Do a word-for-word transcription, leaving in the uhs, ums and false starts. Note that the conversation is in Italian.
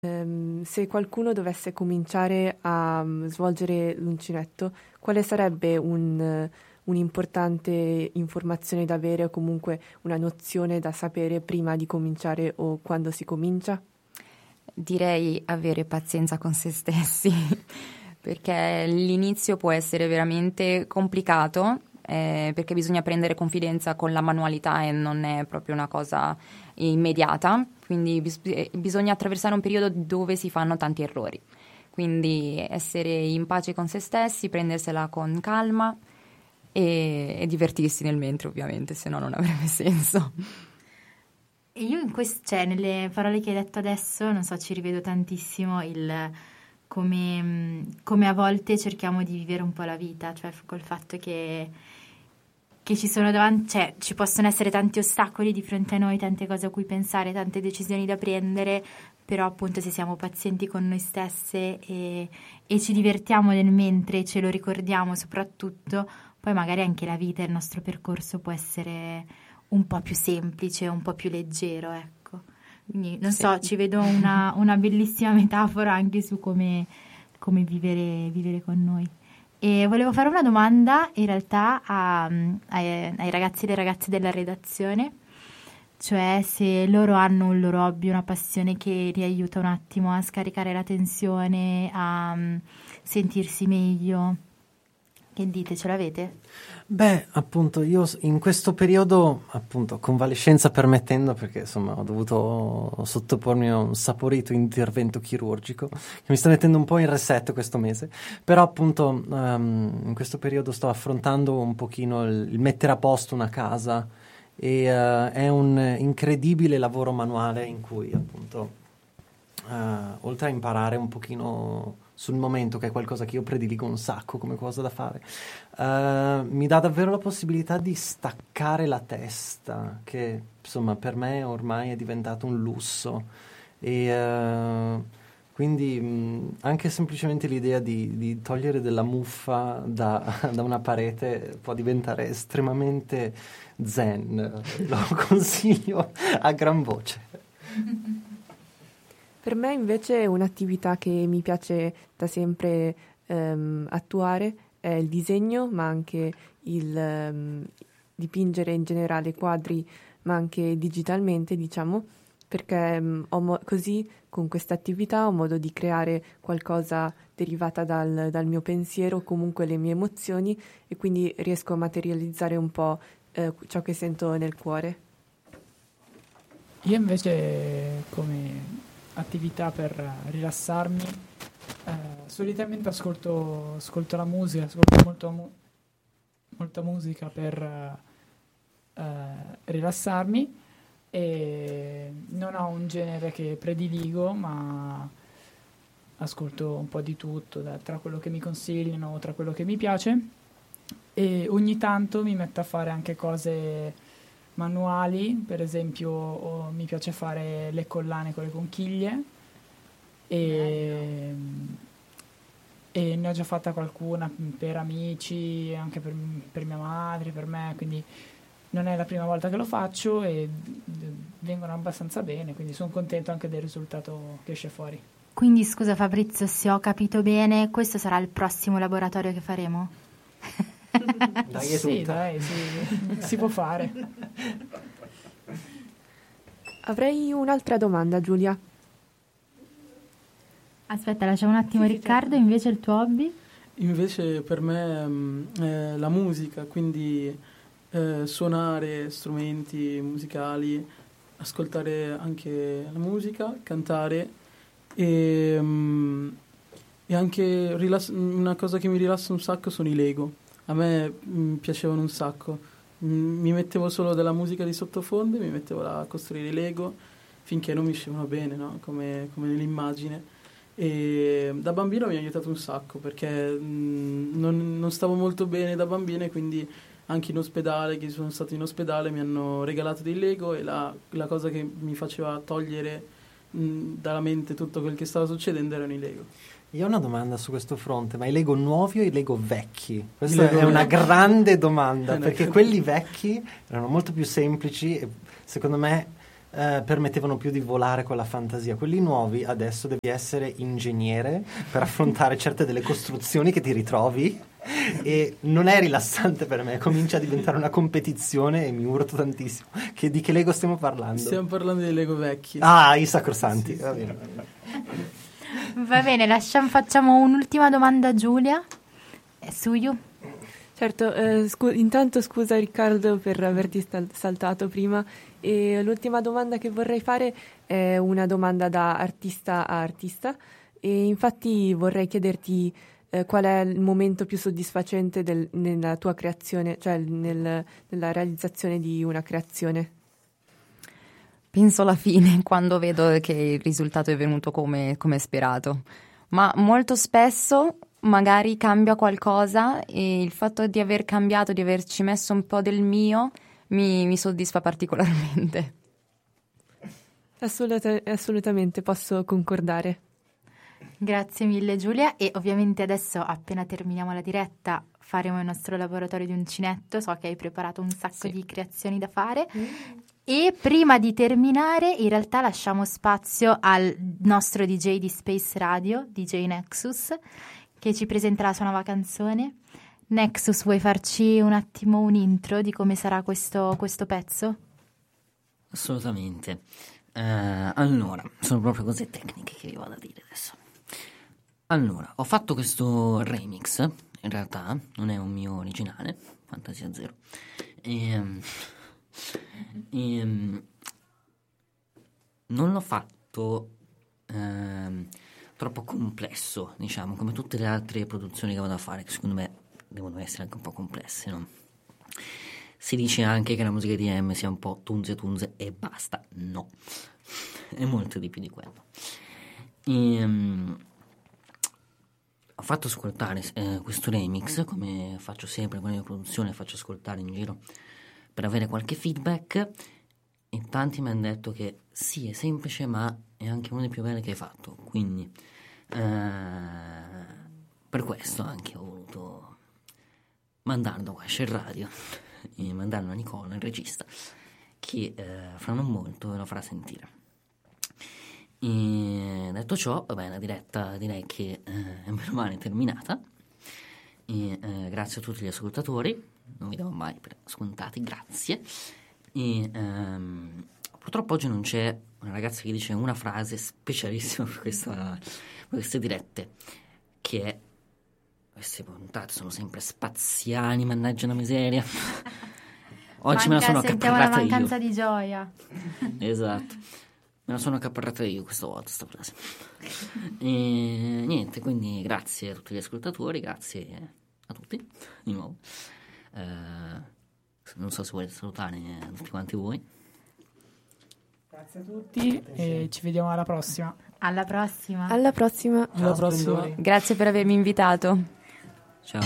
Um, se qualcuno dovesse cominciare a um, svolgere l'uncinetto, quale sarebbe un, uh, un'importante informazione da avere o comunque una nozione da sapere prima di cominciare o quando si comincia? Direi avere pazienza con se stessi, perché l'inizio può essere veramente complicato, eh, perché bisogna prendere confidenza con la manualità e non è proprio una cosa immediata, quindi bis- bisogna attraversare un periodo dove si fanno tanti errori, quindi essere in pace con se stessi, prendersela con calma e, e divertirsi nel mentre, ovviamente, se no non avrebbe senso. E io in quest- cioè, nelle parole che hai detto adesso, non so, ci rivedo tantissimo il come, come a volte cerchiamo di vivere un po' la vita, cioè col fatto che che ci sono davanti, cioè ci possono essere tanti ostacoli di fronte a noi, tante cose a cui pensare, tante decisioni da prendere, però appunto se siamo pazienti con noi stesse e, e ci divertiamo nel mentre, ce lo ricordiamo soprattutto, poi magari anche la vita e il nostro percorso può essere un po' più semplice, un po' più leggero, ecco. Quindi non sì. so, ci vedo una, una bellissima metafora anche su come, come vivere, vivere con noi. E volevo fare una domanda in realtà a, ai, ai ragazzi e alle ragazze della redazione, cioè se loro hanno un loro hobby, una passione che li aiuta un attimo a scaricare la tensione, a um, sentirsi meglio. Che dite, ce l'avete? Beh, appunto, io in questo periodo, appunto, convalescenza permettendo, perché insomma ho dovuto sottopormi a un saporito intervento chirurgico che mi sta mettendo un po' in reset questo mese, però appunto um, in questo periodo sto affrontando un pochino il, il mettere a posto una casa e uh, è un incredibile lavoro manuale in cui appunto uh, oltre a imparare un pochino sul momento, che è qualcosa che io prediligo un sacco come cosa da fare, uh, mi dà davvero la possibilità di staccare la testa, che insomma per me ormai è diventato un lusso, e uh, quindi mh, anche semplicemente l'idea di, di togliere della muffa da, da una parete può diventare estremamente zen, lo consiglio a gran voce. Per me invece un'attività che mi piace da sempre ehm, attuare è il disegno, ma anche il ehm, dipingere in generale quadri, ma anche digitalmente, diciamo, perché ehm, ho mo- così con questa attività ho modo di creare qualcosa derivata dal, dal mio pensiero, comunque le mie emozioni, e quindi riesco a materializzare un po' eh, ciò che sento nel cuore. Io invece come attività per rilassarmi eh, solitamente ascolto, ascolto la musica, ascolto molto mu- molta musica per eh, rilassarmi, e non ho un genere che prediligo, ma ascolto un po' di tutto, da, tra quello che mi consigliano, tra quello che mi piace, e ogni tanto mi metto a fare anche cose manuali, per esempio oh, mi piace fare le collane con le conchiglie e, e ne ho già fatta qualcuna per amici, anche per, per mia madre, per me, quindi non è la prima volta che lo faccio e vengono abbastanza bene, quindi sono contento anche del risultato che esce fuori. Quindi scusa Fabrizio, se ho capito bene, questo sarà il prossimo laboratorio che faremo? Dai, è sì, tutta. dai, sì, si può fare. Avrei un'altra domanda, Giulia. Aspetta, lasciamo un attimo Riccardo, invece il tuo hobby? Invece per me um, è la musica, quindi eh, suonare strumenti musicali, ascoltare anche la musica, cantare e, um, e anche rilass- una cosa che mi rilassa un sacco sono i Lego. A me mi piacevano un sacco, mi mettevo solo della musica di sottofondo e mi mettevo là a costruire i Lego finché non mi uscivano bene, no? come, come nell'immagine, e da bambino mi ha aiutato un sacco perché mh, non, non stavo molto bene da bambina, e quindi anche in ospedale, che sono stato in ospedale, mi hanno regalato dei Lego, e la, la cosa che mi faceva togliere mh, dalla mente tutto quel che stava succedendo erano i Lego. Io ho una domanda su questo fronte, ma i Lego nuovi o i Lego vecchi? Questa Lego è una vecchi. grande domanda, Eh, perché ecco. quelli vecchi erano molto più semplici e secondo me eh, permettevano più di volare con la fantasia. Quelli nuovi adesso devi essere ingegnere per affrontare certe delle costruzioni che ti ritrovi, e non è rilassante per me, comincia a diventare una competizione e mi urto tantissimo. Che, di che Lego stiamo parlando? Stiamo parlando dei Lego vecchi. Ah, i sacrosanti. Sì, sì. Va bene. Va bene, lasciamo, facciamo un'ultima domanda a Giulia. Eh, Suyu. Certo, eh, scu- intanto scusa Riccardo per averti stal- saltato prima, e l'ultima domanda che vorrei fare è una domanda da artista a artista, e infatti vorrei chiederti eh, qual è il momento più soddisfacente del- nella tua creazione, cioè nel- nella realizzazione di una creazione. Penso alla fine, quando vedo che il risultato è venuto come, come sperato, ma molto spesso magari cambia qualcosa e il fatto di aver cambiato, di averci messo un po' del mio, mi, mi soddisfa particolarmente. Assoluta- assolutamente, posso concordare. Grazie mille Giulia, e ovviamente adesso appena terminiamo la diretta faremo il nostro laboratorio di uncinetto. So che hai preparato un sacco Sì. di creazioni da fare. E prima di terminare, in realtà lasciamo spazio al nostro D J di Space Radio, D J Nexus, che ci presenterà la sua nuova canzone. Nexus, vuoi farci un attimo un intro di come sarà questo, questo pezzo? Assolutamente. Eh, allora, sono proprio cose tecniche che vi vado a dire adesso. Allora, ho fatto questo remix, in realtà non è un mio originale, Fantasia Zero. E, e, non l'ho fatto ehm, troppo complesso, diciamo, come tutte le altre produzioni che vado a fare, che secondo me devono essere anche un po' complesse, no? Si dice anche che la musica di E M sia un po' tunze tunze e basta. No, è molto di più di quello. E, um, ho fatto ascoltare eh, questo remix, come faccio sempre con la mia produzione, faccio ascoltare in giro per avere qualche feedback, e tanti mi hanno detto che sì, è semplice, ma è anche uno dei più belli che hai fatto. Quindi eh, per questo anche ho voluto mandarlo qua a Share Radio e mandarlo a Nicola, il regista, che eh, fra non molto ve lo farà sentire. E detto ciò, vabbè, la diretta direi che eh, è meno male terminata. E, eh, grazie a tutti gli ascoltatori, non vi do mai per scontati, grazie. E ehm, purtroppo oggi non c'è una ragazza che dice una frase specialissima per, questa, per queste dirette, che è: queste puntate sono sempre spaziali, mannaggia una miseria. Oggi Manca, me la sono sentiamo la accaparrata mancanza io. di gioia. Esatto, me la sono accaparrata io questa volta sta frase. E niente, quindi grazie a tutti gli ascoltatori, grazie a tutti di nuovo. Eh, non so se volete salutare tutti quanti voi. Grazie a tutti e ci vediamo alla prossima. Alla prossima. Alla prossima. Alla Ciao, prossima. splendori. Grazie per avermi invitato.